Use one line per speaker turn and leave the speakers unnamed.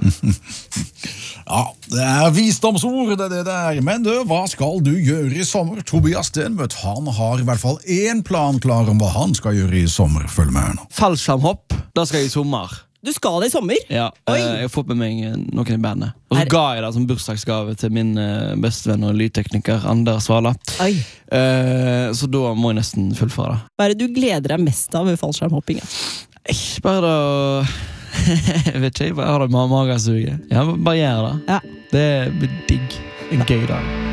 Ja, det visdomsord det der. Men du, hva skal du gjøre i sommer? Tobias Stenbøtt, han har i hvert fall en plan klar om hva han skal gjøre i sommer. Følg med her nå.
Fallskjermhopp, da skal jeg i sommer.
Du skal det i sommer?
Ja, jeg har fått med meg noen i bandet. Og så ga jeg det som bursdagsgave til min bestevenn og lydtekniker, Anders Svala. Så da må jeg nesten fullføre det.
Hva er det du gleder deg mest av ved fallskjermhopping?
Bare da... jeg vet ikke, jeg bare har det med magesuget. Ja, bare gjør det. Det blir digg. En gøy dag.